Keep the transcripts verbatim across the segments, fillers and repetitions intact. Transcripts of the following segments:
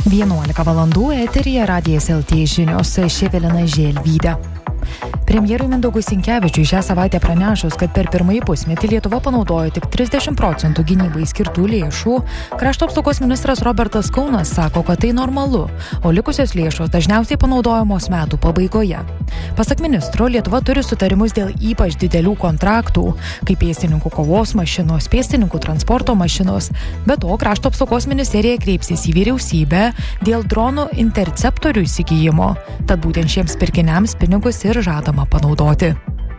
vienuolika valandų eteryje Radijas L T žinios, Evelina Želvytė. Premjerui Mindaugui Sinkevičiui šią savaitę pranešus, kad per pirmąjį pusmetį Lietuva panaudojo tik trisdešimt procentų gynybai skirtų lėšų, krašto apsaugos ministras Robertas Kaunas sako, kad tai normalu, o likusios lėšos dažniausiai panaudojamos metų pabaigoje. Pasak ministro, Lietuva turi sutarimus dėl ypač didelių kontraktų, kaip pėstininkų kovos mašinos, pėstininkų transporto mašinos, be to krašto apsaugos ministerija kreipsis į vyriausybę dėl dronų interceptorių įsigijimo, tad būtent šiems pirkiniams pinigus ir žadama panaudoti.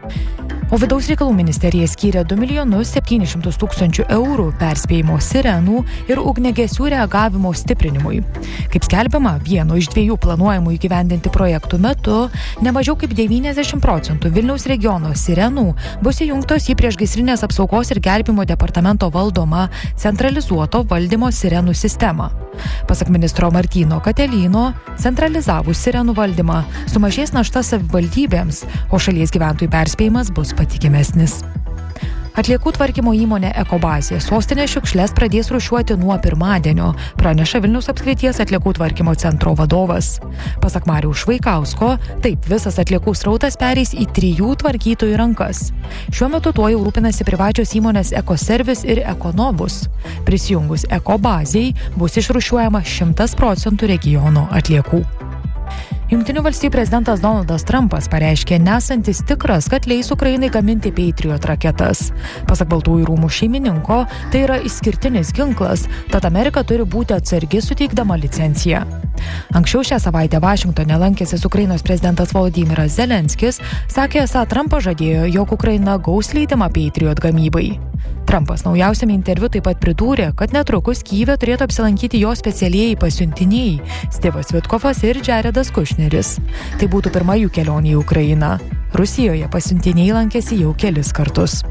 O vidaus reikalų ministerija skyrė du milijonus septynis šimtus tūkstančių eurų perspėjimo sirenų ir ugniagesių reagavimo stiprinimui. Kaip skelbiama, vieno iš dviejų planuojamų įgyvendinti projektų metu ne mažiau kaip devyniasdešimt procentų Vilniaus regiono sirenų bus įjungtos į priešgaisrinės apsaugos ir gelbėjimo departamento valdomą centralizuoto valdymo sirenų sistemą. Pasak ministro Martyno Katelyno, centralizavus sirenų valdymą sumažės našta savivaldybėms, o šalies gyventojų perspėjimas bus patikimesnis. Atliekų tvarkymo įmonė Ekobazė sostinės šiukšles pradės rūšiuoti nuo pirmadienio, praneša Vilniaus apskrities atliekų tvarkymo centro vadovas. Pasak Mariaus Švaikausko, taip visas atliekų srautas pereis į trijų tvarkytojų rankas. Šiuo metu tuo jau rūpinasi privačios įmonės Ekoservis ir Ekonomus. Prisijungus Ekobazei bus išrūšiuojama šimtas procentų regiono atliekų. Jungtinių valstijų prezidentas Donaldas Trumpas pareiškė nesantis tikras, kad leis Ukrainai gaminti Patriot raketas. Pasak Baltųjų rūmų šeimininko, tai yra išskirtinis ginklas, tad Amerika turi būti atsargi suteikdama licenciją. Anksčiau šią savaitę Vašingtone lankęsis Ukrainos prezidentas Volodymyras Zelenskis sakė, esą Trumpas žadėjo, jog Ukraina gaus leidimą Patriot gamybai. Trumpas naujausiame interviu taip pat pridūrė, kad netrukus Kyjive turėtų apsilankyti jo specialieji pasiuntiniai Stivas Vitkovas ir Jaredas Kušneris. Tai būtų pirma jų kelionė į Ukrainą. Rusijoje pasiuntiniai lankėsi jau kelis kartus.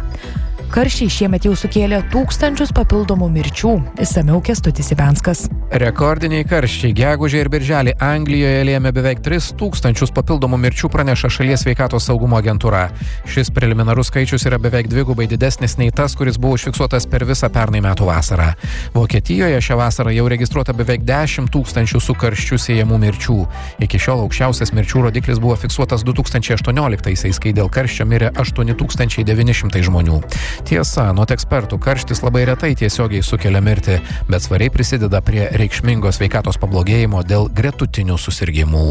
Karščiai šiemet jau sukėlė tūkstančius papildomų mirčių. Išsamiau Kęstutis Ibenskas. Rekordiniai karščiai gegužę ir birželį Anglijoje lėmė beveik tris tūkstančius papildomų mirčių, praneša šalies sveikatos saugumo agentūra. Šis preliminarus skaičius yra beveik dvigubai didesnis nei tas, kuris buvo užfiksuotas per visą pernai metų vasarą. Vokietijoje šią vasarą jau registruota beveik dešimt tūkstančių su karščiu siejamų mirčių. Iki šiol aukščiausias mirčių rodiklis buvo fiksuotas du tūkstančiai aštuonioliktaisiais, kai dėl karščio mirė aštuoni tūkstančiai devyni šimtai žmonių. Tiesa, anot ekspertų, karštis labai retai tiesiogiai sukelia mirtį, bet svariai prisideda prie reikšmingo sveikatos pablogėjimo dėl gretutinių susirgimų.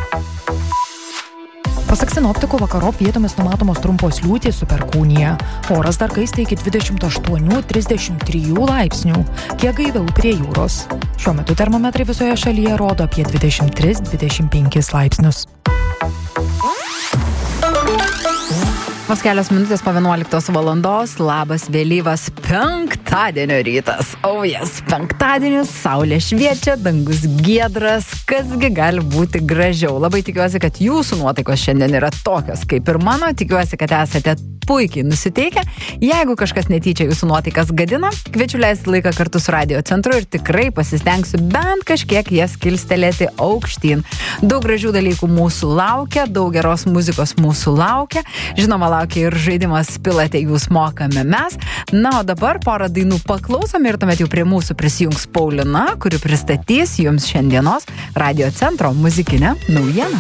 Pasak sinoptikų, vakarop vietomis numatomos trumpos liūtys su perkūnija. Oras dar kaista iki dvidešimt aštuoni trisdešimt trijų laipsnių, kiek gaiviau prie jūros. Šiuo metu termometrai visoje šalyje rodo apie dvidešimt tris dvidešimt penkis laipsnius. Vos kelios minutės po vienuoliktos valandos, labas vėlyvas penktadienio rytas. O jas, penktadienis, saulė šviečia, dangus giedras, kasgi gali būti gražiau. Labai tikiuosi, kad jūsų nuotaikos šiandien yra tokios kaip ir mano, tikiuosi, kad esate puikiai nusiteikę. Jeigu kažkas netyčia jūsų nuotaikas gadina, kviečiu leisti laiką kartu su Radio Centru ir tikrai pasistengsiu bent kažkiek jas kilstelėti aukštyn. Daug gražių dalykų mūsų laukia, daug geros muzikos mūsų laukia. Žinoma, laukia ir žaidimas Pilate jūs mokame mes. Na, o dabar porą dainų paklausom ir tuomet jau prie mūsų prisijungs Paulina, kuri pristatys jums šiandienos Radio Centro muzikinę naujieną.